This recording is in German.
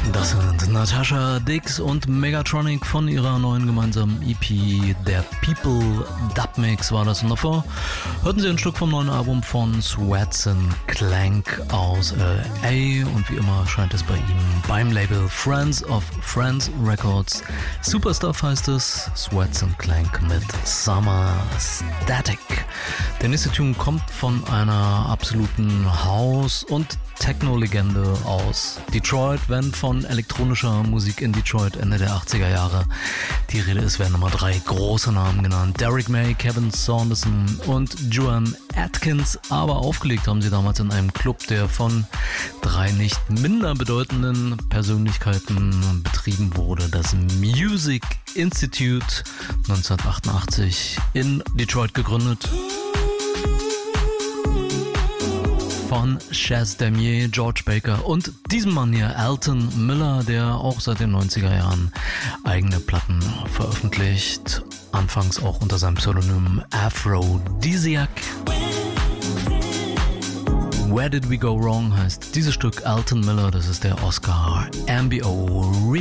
Das sind Natasha Dix und Megatronic von ihrer neuen gemeinsamen EP, der People Dub Mix war das. Und davor hörten sie ein Stück vom neuen Album von Sweats & Clank aus LA. Und wie immer scheint es bei ihm beim Label Friends of Friends Records. Superstuff heißt es, Sweats & Clank mit Summer Static. Der nächste Tune kommt von einer absoluten House- und Techno-Legende aus Detroit, wenn von elektronischer Musik in Detroit Ende der 80er Jahre die Rede ist, werden Nummer 3 große Namen genannt. Derrick May, Kevin Saunderson und Joan Atkins, aber aufgelegt haben sie damals in einem Club, der von 3 nicht minder bedeutenden Persönlichkeiten betrieben wurde. Das Music Institute, 1988 in Detroit gegründet. Von Chaz Damier, George Baker und diesem Mann hier, Alton Miller, der auch seit den 90er Jahren eigene Platten veröffentlicht. Anfangs auch unter seinem Pseudonym Aphrodisiac. Where Did We Go Wrong heißt dieses Stück. Alton Miller, das ist der Oscar MBO